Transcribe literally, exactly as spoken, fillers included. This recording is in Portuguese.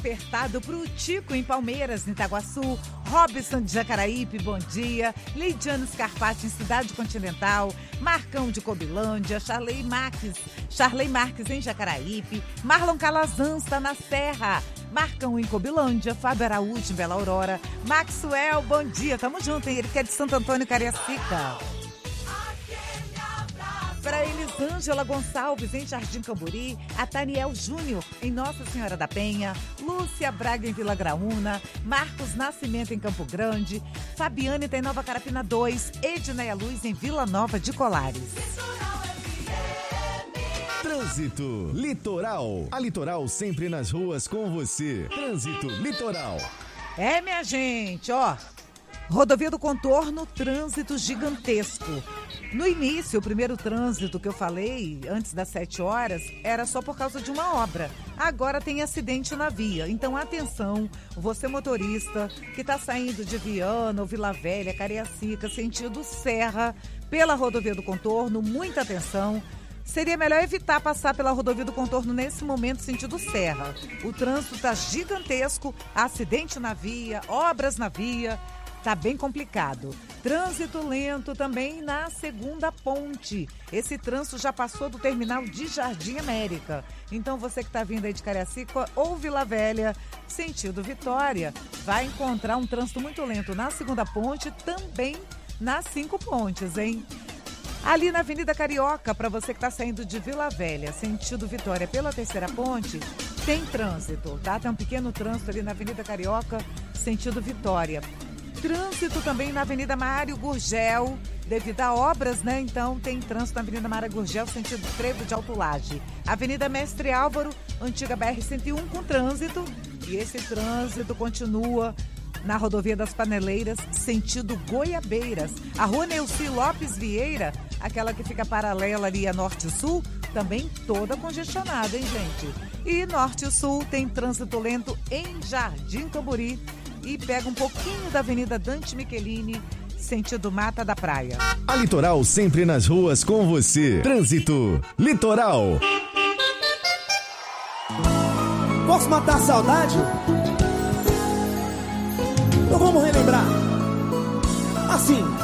apertado pro Tico em Palmeiras, em Itaguaçu. Robson de Jacaraípe, bom dia. Leidiano Scarpati em Cidade Continental. Marcão de Cobilândia. Charley Marques, Charley Marques em Jacaraípe. Marlon Calazans está na Serra. Marcão em Cobilândia. Fábio Araújo em Bela Aurora. Maxwell, bom dia. Tamo junto, hein? Ele que é de Santo Antônio, Cariacica. Para Elisângela Gonçalves, em Jardim Camburi, a Taniel Júnior, em Nossa Senhora da Penha, Lúcia Braga, em Vila Graúna, Marcos Nascimento, em Campo Grande, Fabiane, tem Nova Carapina dois, Edneia Luz, em Vila Nova de Colares. Trânsito Litoral. A Litoral sempre nas ruas com você. Trânsito Litoral. É, minha gente, ó. Rodovia do Contorno, trânsito gigantesco. No início, o primeiro trânsito que eu falei, antes das sete horas, era só por causa de uma obra. Agora tem acidente na via. Então, atenção, você motorista que está saindo de Viana ou Vila Velha, Cariacica, sentido Serra, pela Rodovia do Contorno, muita atenção. Seria melhor evitar passar pela Rodovia do Contorno nesse momento, sentido Serra. O trânsito está gigantesco, acidente na via, obras na via. Tá bem complicado. Trânsito lento também na segunda ponte. Esse trânsito já passou do terminal de Jardim América. Então você que está vindo aí de Cariacica ou Vila Velha, sentido Vitória, vai encontrar um trânsito muito lento na segunda ponte, também nas cinco pontes, hein? Ali na Avenida Carioca, para você que está saindo de Vila Velha, sentido Vitória pela terceira ponte, tem trânsito, tá? Tem um pequeno trânsito ali na Avenida Carioca, sentido Vitória. Trânsito também na Avenida Mário Gurgel, devido a obras, né? Então tem trânsito na Avenida Mário Gurgel, sentido Trevo de Alto Laje. Avenida Mestre Álvaro, antiga B R cento e um com trânsito. E esse trânsito continua na Rodovia das Paneleiras, sentido Goiabeiras. A Rua Neuci Lopes Vieira, aquela que fica paralela ali a Norte e Sul, também toda congestionada, hein, gente? E Norte e Sul tem trânsito lento em Jardim Camburi. E pega um pouquinho da Avenida Dante Michelini, sentido Mata da Praia. A Litoral sempre nas ruas com você. Trânsito Litoral. Posso matar a saudade? Então vamos relembrar. Assim.